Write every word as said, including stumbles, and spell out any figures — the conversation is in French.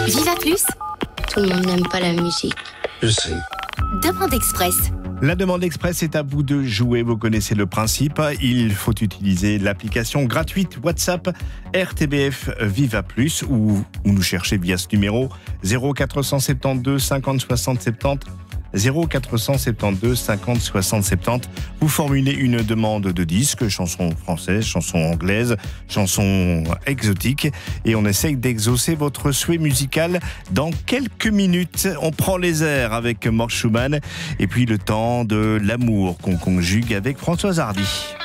Viva Plus, Tout le monde n'aime pas la musique. Je sais. demande express. La demande express est à vous de jouer, vous connaissez le principe. Il faut utiliser l'application gratuite WhatsApp R T B F Viva Plus ou, ou nous chercher via ce numéro zéro quatre cent soixante-douze cinquante soixante soixante-dix. zéro quatre cent soixante-douze cinquante soixante soixante-dix. Vous formulez une demande de disque, chanson française, chanson anglaise, chanson exotique, et on essaye d'exaucer votre souhait musical dans quelques minutes. On prend les airs avec Mort Schumann et puis le temps de l'amour qu'on conjugue avec Françoise Hardy.